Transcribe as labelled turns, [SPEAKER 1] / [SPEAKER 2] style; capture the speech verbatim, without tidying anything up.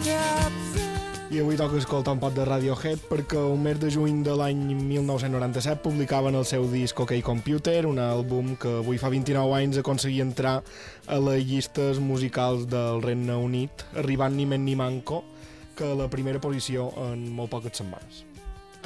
[SPEAKER 1] I avui toca escoltar un pot de Radiohead perquè el mes de juny de l'any mil nou-cents noranta-set publicaven el seu disc OK Computer, un àlbum que avui fa vint-i-nou anys aconseguia entrar a les llistes musicals del Regne Unit, arribant ni més ni manco que a la primera posició en molt poques setmanes.